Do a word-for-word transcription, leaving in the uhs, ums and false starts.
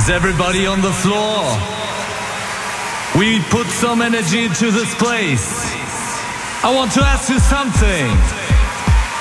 Is everybody on the floor? We put some energy into this place. I want to ask you something.